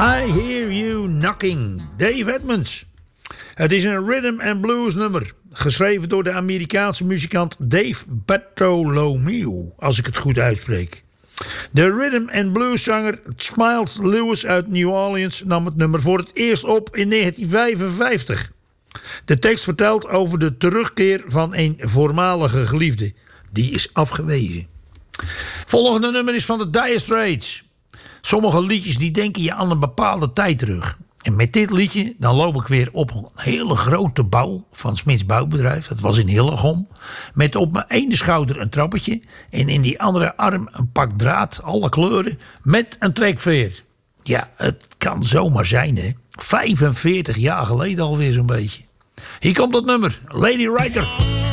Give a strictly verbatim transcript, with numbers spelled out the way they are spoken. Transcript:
I Hear You Knocking, Dave Edmunds. Het is een rhythm and blues nummer, geschreven door de Amerikaanse muzikant Dave Bartholomew, als ik het goed uitspreek. De rhythm and blues zanger Miles Lewis uit New Orleans nam het nummer voor het eerst op in negentien vijfenvijftig. De tekst vertelt over de terugkeer van een voormalige geliefde. Die is afgewezen. Volgende nummer is van de Dire Straits. Sommige liedjes die denken je aan een bepaalde tijd terug. En met dit liedje dan loop ik weer op een hele grote bouw van Smits Bouwbedrijf. Dat was in Hillegom. Met op mijn ene schouder een trappetje. En in die andere arm een pak draad, alle kleuren. Met een trekveer. Ja, het kan zomaar zijn, hè. vijfenveertig jaar geleden alweer zo'n beetje. Hier komt dat nummer. Lady Writer.